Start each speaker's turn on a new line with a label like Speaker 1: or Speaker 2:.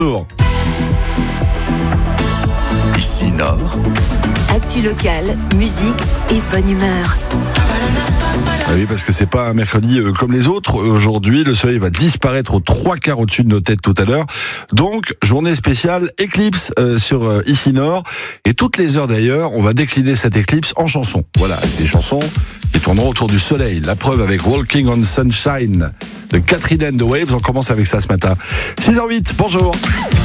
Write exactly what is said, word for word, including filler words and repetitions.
Speaker 1: Bonjour. Ici Nord.
Speaker 2: Actu locale, musique et bonne humeur.
Speaker 1: Ah oui, parce que c'est pas un mercredi euh, comme les autres. Aujourd'hui, le soleil va disparaître aux trois quarts au-dessus de nos têtes tout à l'heure. Donc, journée spéciale éclipse euh, sur euh, Ici Nord. Et toutes les heures d'ailleurs, on va décliner cette éclipse en chansons. Voilà, avec des chansons qui tourneront autour du soleil. La preuve avec Walking on Sunshine de Catherine and the Waves. On commence avec ça ce matin. six heures huit, bonjour.